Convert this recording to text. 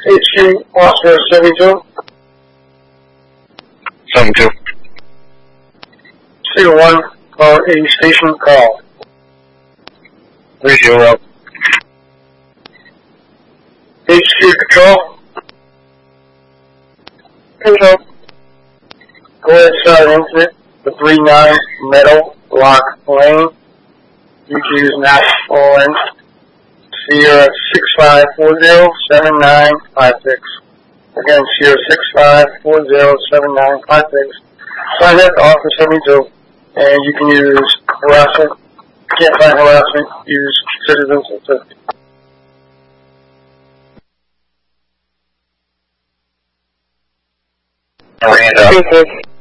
HQ Oscar 72. 72. 01 for a station call. 30. HQ Control. Control. Go ahead, start an incident for 39 Meadow Lock Lane. You can use national lens. Sierra 6540-7956. Again, Sierra 6540-7956. Sign it, Officer 72. And you can use harassment. Can't find harassment, use citizens assistance. Hands up.